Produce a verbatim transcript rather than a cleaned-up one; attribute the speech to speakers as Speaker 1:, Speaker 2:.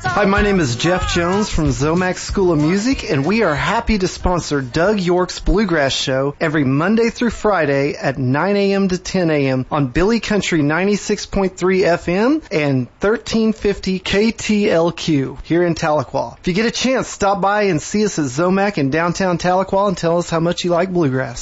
Speaker 1: Hi, my name is Jeff Jones from Zomax School of Music, and we are happy to sponsor Doug York's Bluegrass Show every Monday through Friday at nine a.m. to ten a.m. on Billy Country ninety-six point three F M and thirteen fifty K T L Q here in Tahlequah. If you get a chance, stop by and see us at Zomac in downtown Tahlequah and tell us how much you like bluegrass.